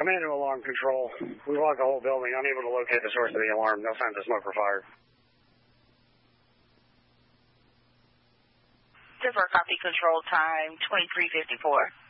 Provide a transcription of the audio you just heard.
Command to alarm control. We logged the whole building, unable to locate the source of the alarm. No signs of smoke or fire. 10-4, copy control time 2354.